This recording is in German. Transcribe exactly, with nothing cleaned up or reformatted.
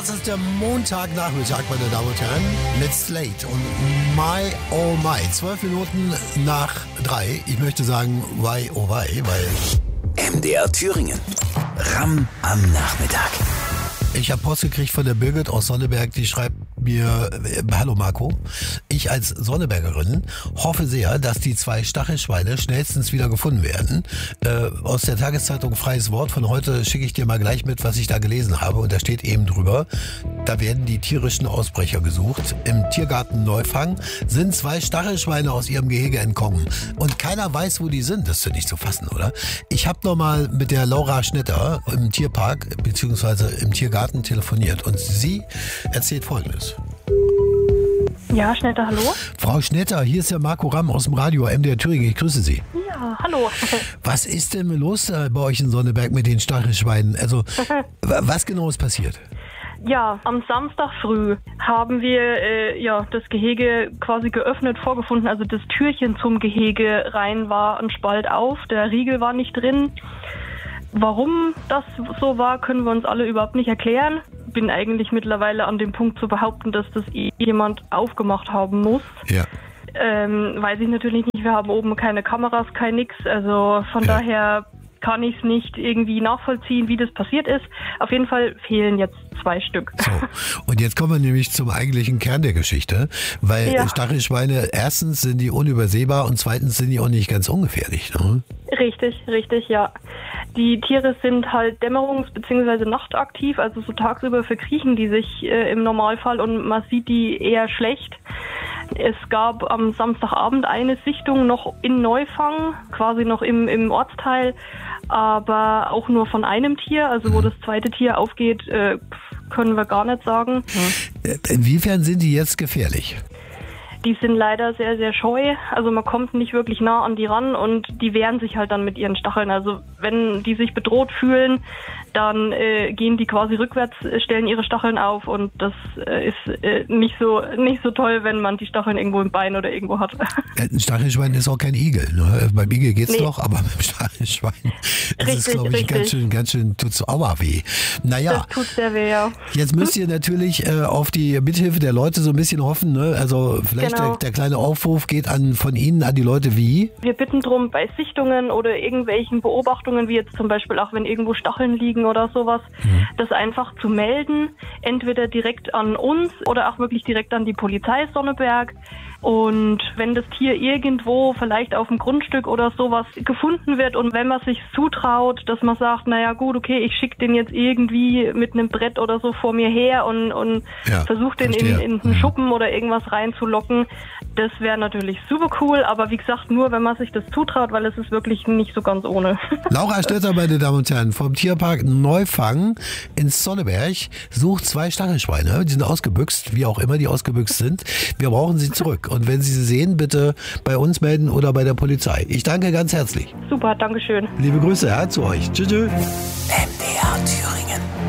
Das ist der Montagnachmittag, meine Damen und Herren, mit Slate und My Oh My. Zwölf Minuten nach drei. Ich möchte sagen, why oh why, weil... M D R Thüringen. Ram am Nachmittag. Ich habe Post gekriegt von der Birgit aus Sonneberg, die schreibt mir, äh, hallo Marco, ich als Sonnebergerin hoffe sehr, dass die zwei Stachelschweine schnellstens wieder gefunden werden. Äh, aus der Tageszeitung Freies Wort von heute schicke ich dir mal gleich mit, was ich da gelesen habe, und da steht eben drüber, da werden die tierischen Ausbrecher gesucht. Im Tiergarten Neufang sind zwei Stachelschweine aus ihrem Gehege entkommen und keiner weiß, wo die sind. Das ist ja nicht zu fassen, oder? Ich habe noch mal mit der Laura Schnetter im Tierpark beziehungsweise im Tiergarten telefoniert und sie erzählt Folgendes. Ja, Schnetter, hallo? Frau Schnetter, hier ist der Marco Ramm aus dem Radio M D R Thüringen. Ich grüße Sie. Ja, hallo. Was ist denn los äh, bei euch in Sonneberg mit den Stachelschweinen? Also, was genau ist passiert? Ja, am Samstag früh haben wir äh, ja das Gehege quasi geöffnet vorgefunden. Also das Türchen zum Gehege rein war ein Spalt auf, der Riegel war nicht drin. Warum das so war, können wir uns alle überhaupt nicht erklären. Bin eigentlich mittlerweile an dem Punkt zu behaupten, dass das jemand aufgemacht haben muss. Ja. Ähm, weiß ich natürlich nicht. Wir haben oben keine Kameras, kein nix. Also von Ja. daher kann ich es nicht irgendwie nachvollziehen, wie das passiert ist. Auf jeden Fall fehlen jetzt zwei Stück. So, und jetzt kommen wir nämlich zum eigentlichen Kern der Geschichte, weil Ja. Stachelschweine, erstens sind die unübersehbar und zweitens sind die auch nicht ganz ungefährlich. Ne? Richtig, richtig, ja. Die Tiere sind halt dämmerungs- bzw. nachtaktiv, also so tagsüber verkriechen die sich äh, im Normalfall und man sieht die eher schlecht. Es gab am Samstagabend eine Sichtung noch in Neufang, quasi noch im, im Ortsteil, aber auch nur von einem Tier. Also wo das zweite Tier aufgeht, äh, können wir gar nicht sagen. Äh, Inwiefern sind die jetzt gefährlich? Die sind leider sehr, sehr scheu. Also man kommt nicht wirklich nah an die ran und die wehren sich halt dann mit ihren Stacheln. Also wenn die sich bedroht fühlen, dann äh, gehen die quasi rückwärts, stellen ihre Stacheln auf und das äh, ist äh, nicht so nicht so toll, wenn man die Stacheln irgendwo im Bein oder irgendwo hat. Ein Stachelschwein ist auch kein Igel. Ne? Beim Igel geht's Nee. doch, aber beim Stachelschwein ist es, Richtig, glaube ich, richtig. ganz schön, ganz schön, tut's aua weh. Naja, Das tut sehr weh, ja. jetzt müsst ihr natürlich äh, auf die Mithilfe der Leute so ein bisschen hoffen. Ne? Also vielleicht Genau. der, der kleine Aufruf geht an von Ihnen an die Leute wie? Wir bitten drum, bei Sichtungen oder irgendwelchen Beobachtungen, wie jetzt zum Beispiel auch wenn irgendwo Stacheln liegen oder sowas, Mhm. das einfach zu melden, entweder direkt an uns oder auch wirklich direkt an die Polizei Sonneberg. Und wenn das Tier irgendwo vielleicht auf dem Grundstück oder sowas gefunden wird und wenn man sich zutraut, dass man sagt, naja gut, okay, ich schicke den jetzt irgendwie mit einem Brett oder so vor mir her und, und Ja, versuche den in, verstehe. in einen Mhm. Schuppen oder irgendwas reinzulocken, das wäre natürlich super cool, aber wie gesagt, nur wenn man sich das zutraut, weil es ist wirklich nicht so ganz ohne. Laura Stetter, meine Damen und Herren, vom Tierpark Neufang in Sonneberg sucht zwei Stachelschweine. Die sind ausgebüxt, wie auch immer die ausgebüxt sind. Wir brauchen sie zurück. Und wenn Sie sie sehen, bitte bei uns melden oder bei der Polizei. Ich danke ganz herzlich. Super, Dankeschön. Liebe Grüße ja, zu euch. Tschüss. tschüss. M D R Thüringen.